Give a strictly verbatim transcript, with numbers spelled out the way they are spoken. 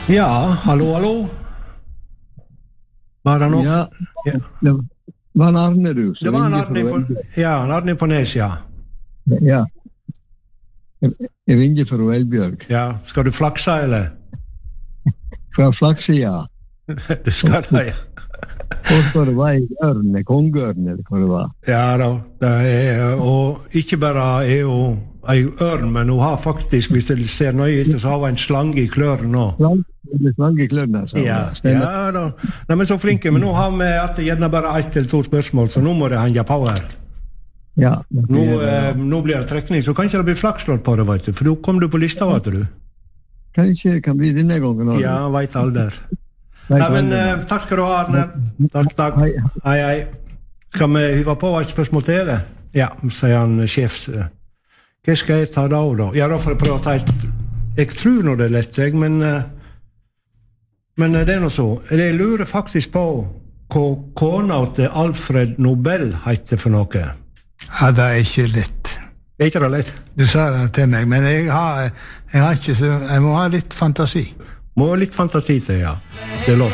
Ja, hallo, hallo. Var det noe? Ja, Ja. det var en Arne du. som Det var en ringte Arne fra på, Elbjørg. ja, en Arne på Nes, ja. Ja. Jeg, jeg ringer fra Elbjørg. Ja, skal du flakse, eller? Fra Flaksida. Du skal det, ja. Og så det var en ørn, en kongeørn, eller hva det var. Ja da, det er, og ikke bare er hun en ørn, men hun har faktisk, hvis du ser nøye etter, så har hun en slange i kløren nå. Slange, slange i klørne, sa Ja, hun. Stemmer. ja da. Nei, men så flinke, men nå har vi at det gjerne bare ett eller to spørsmål, så nå må det henge på her. Ja, det Nå, blir, eh, nå blir det trekning, så kanskje det blir flakslått på det, vet du, for nå kom du på lista, vet du. kanskje det kan bli denne gangen. Arne. Ja, vet aldri. Nei, Nei, men aldri. eh, takk skal du ha, Arne. Takk, takk. Hei. Hei, hei. Skal vi hyve på et spørsmål til, eller? Ja, sier han sjef. Hva skal jeg ta da, da? Ja, da får jeg prøve å ta et... Jeg tror nå det er lett, jeg, men... eh, Men eh, det er noe så. Jeg lurer faktisk på hva kona til Alfred Nobel heter for noe. Ja, det er ikke lett. Det er ikke det lett. Du sa det til meg, men jeg har, jeg har ikke så... Jeg må ha litt fantasi. Må ha litt fantasi til, ja. Det er lov.